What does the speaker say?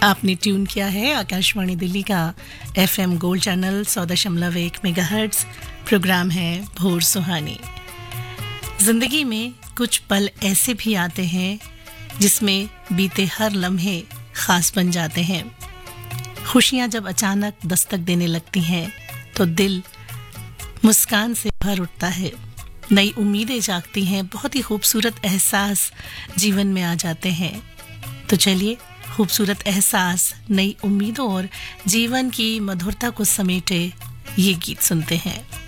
आपने ट्यून किया है आकाशवाणी दिल्ली का FM gold channel 100.1 megahertz. Programme है भोर सुहानी। जिंदगी में कुछ पल ऐसे भी आते हैं जिसमें बीते हर लम्हे खास बन जाते हैं। खुशियां जब अचानक दस्तक देने लगती हैं तो दिल मुस्कान से भर उठता है, नई उम्मीदें जागती हैं, बहुत ही खूबसूरत एहसास जीवन में आ जाते हैं। तो चलिए खूबसूरत एहसास, नई उम्मीदों और जीवन की मधुरता को समेटे ये गीत सुनते हैं।